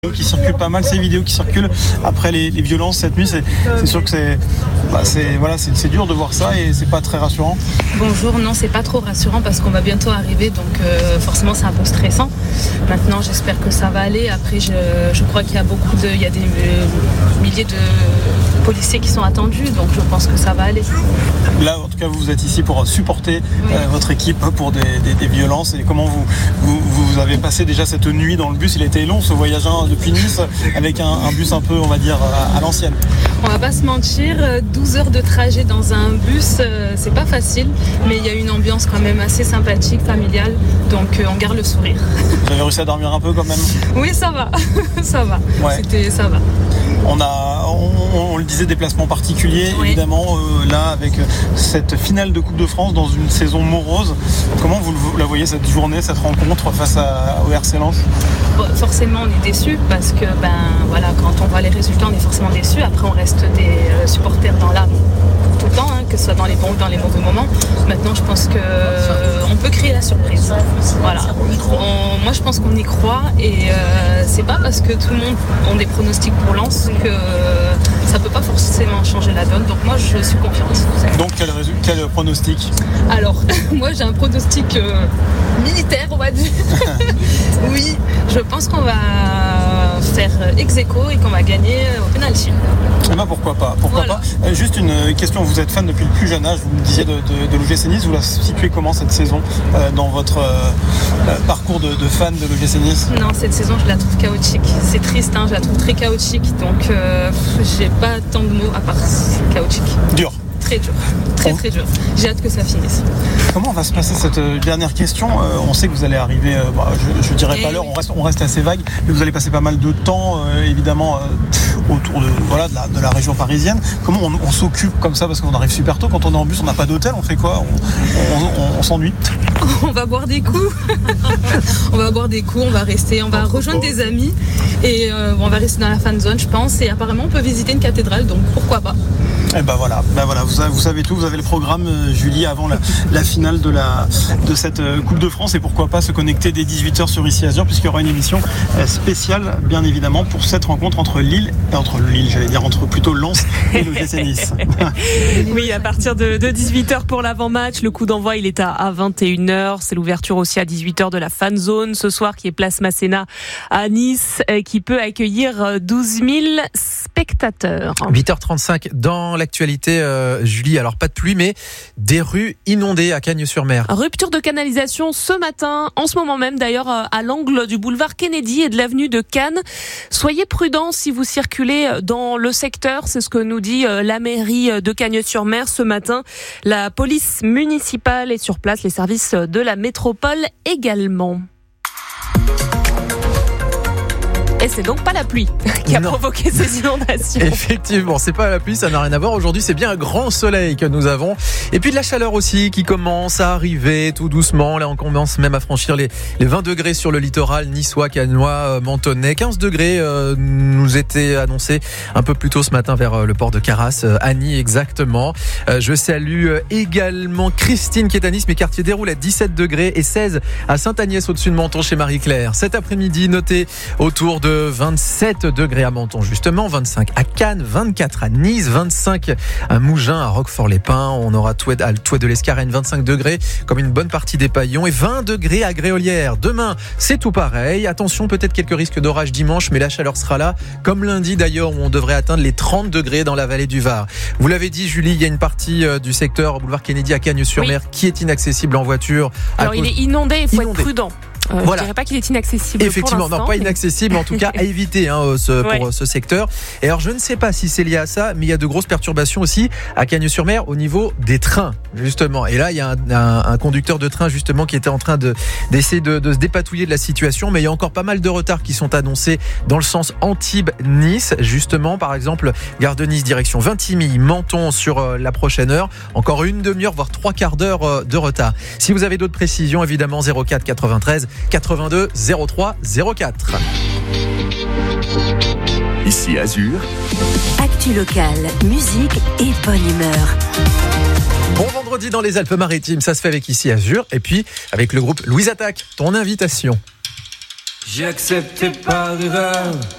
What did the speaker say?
photos qui circulent pas mal, ces vidéos qui circulent après les violences cette nuit. C'est sûr que c'est dur de voir ça et c'est pas très rassurant. Bonjour, non, c'est pas trop rassurant parce qu'on va bientôt arriver, donc forcément c'est un peu stressant. Maintenant, j'espère que ça va aller. Après, je crois qu'il y a des milliers de policiers qui sont attendus, donc je pense que ça va aller. Là, en tout cas, vous êtes ici pour supporter votre équipe pour des violences. Et comment vous avez passé déjà cette nuit dans le bus? Il a été long ce voyage depuis Nice avec un bus un peu, on va dire, à l'ancienne. On va pas se mentir, 12 heures de trajet dans un bus, c'est pas facile, mais il y a une ambiance quand même assez sympathique, familiale, donc on garde le sourire. Vous avez réussi à dormir un peu quand même? Oui, ça va, ça va. Ouais. Ça va. On le disait, déplacement particulier, oui. Évidemment, là, avec cette finale de Coupe de France dans une saison morose. Comment vous la voyez, cette journée, cette rencontre face au RC Lens? Forcément, on est déçus parce que, quand on voit les résultats, on est forcément déçus. Après, on reste des supporters dans l'âme tout le temps, que ce soit dans les bons ou dans les mauvais moments. Maintenant, je pense qu'on peut créer la surprise. Voilà. Moi, je pense qu'on y croit et c'est pas parce que tout le monde a des pronostics pour Lens que ça peut pas forcément changer la donne. Donc moi, je suis confiante. Donc, quel pronostic? Alors, moi, j'ai un pronostic militaire, on va dire. Oui, je pense qu'on va faire ex-aequo et qu'on va gagner au penalty. Eh ben pourquoi pas. Juste une question, vous êtes fan depuis le plus jeune âge, vous me disiez de l'OGC Nice, vous la situez comment cette saison dans votre parcours de fan de l'OGC Nice? Non, cette saison je la trouve chaotique, c'est triste, je la trouve très chaotique, donc j'ai pas tant de mots à part chaotique. Dur. Très dur, très dur. J'ai hâte que ça finisse. Comment va se passer cette dernière question? On sait que vous allez arriver, je dirais pas l'heure, on reste assez vague, mais vous allez passer pas mal de temps, évidemment, autour de la région parisienne. Comment on s'occupe comme ça? Parce qu'on arrive super tôt, quand on est en bus, on n'a pas d'hôtel, on fait quoi? On s'ennuie? On va boire des coups. On va rester, on va rejoindre des amis et on va rester dans la fan zone, je pense, et apparemment on peut visiter une cathédrale, donc pourquoi pas? Et voilà, vous savez tout, vous avez le programme, Julie, avant la finale de cette Coupe de France, et pourquoi pas se connecter dès 18h sur Ici Azur, puisqu'il y aura une émission spéciale, bien évidemment, pour cette rencontre entre plutôt Lens et le GC Nice. Oui, à partir de 18h pour l'avant-match, le coup d'envoi il est à 21h, c'est l'ouverture aussi à 18h de la fan zone ce soir qui est place Masséna à Nice, qui peut accueillir 12 000 spectateurs. 8h35 dans l'actualité, Julie, alors pas de pluie mais des rues inondées à Cagnes-sur-Mer. Rupture de canalisation ce matin, en ce moment même d'ailleurs à l'angle du boulevard Kennedy et de l'avenue de Cannes. Soyez prudents si vous circulez dans le secteur, c'est ce que nous dit la mairie de Cagnes-sur-Mer ce matin. La police municipale est sur place, les services de la métropole également. Et c'est donc pas la pluie qui a provoqué ces inondations. Effectivement, c'est pas la pluie, ça n'a rien à voir. Aujourd'hui, c'est bien un grand soleil que nous avons. Et puis de la chaleur aussi qui commence à arriver tout doucement. Là, on commence même à franchir les 20 degrés sur le littoral niçois, cannois, mentonais. 15 degrés nous étaient annoncés un peu plus tôt ce matin vers le port de Carras, Annie exactement. Je salue également Christine qui est à Nice, mais quartier déroule à 17 degrés et 16 à Sainte-Agnès au-dessus de Menton chez Marie-Claire. Cet après-midi, notez autour de 27 degrés à Menton justement, 25 à Cannes, 24 à Nice, 25 à Mougins, à Roquefort-les-Pins. On aura à Touet de l'Escarène 25 degrés comme une bonne partie des Paillons et 20 degrés à Gréolières. Demain, c'est tout pareil. Attention, peut-être quelques risques d'orage dimanche, mais la chaleur sera là. Comme lundi d'ailleurs, où on devrait atteindre les 30 degrés dans la vallée du Var. Vous l'avez dit, Julie, il y a une partie du secteur boulevard Kennedy à Cagnes-sur-Mer qui est inaccessible en voiture. Alors il est inondé, il faut être prudent. Voilà. Je dirais pas qu'il est inaccessible. Effectivement, pour l'instant, non, pas inaccessible, en tout cas à éviter pour ce secteur. Et alors, je ne sais pas si c'est lié à ça, mais il y a de grosses perturbations aussi à Cagnes-sur-Mer au niveau des trains, justement. Et là, il y a un conducteur de train justement qui était en train d'essayer de se dépatouiller de la situation, mais il y a encore pas mal de retards qui sont annoncés dans le sens Antibes-Nice, justement. Par exemple, gare de Nice direction Vintimille, Menton sur la prochaine heure. Encore une demi-heure, voire 3/4 d'heure de retard. Si vous avez d'autres précisions, évidemment 04 93 82 03 04. Ici Azur. Actu locale, musique et bonne humeur. Bon vendredi dans les Alpes-Maritimes, ça se fait avec Ici Azur et puis avec le groupe Louise Attaque, ton invitation. J'ai accepté par erreur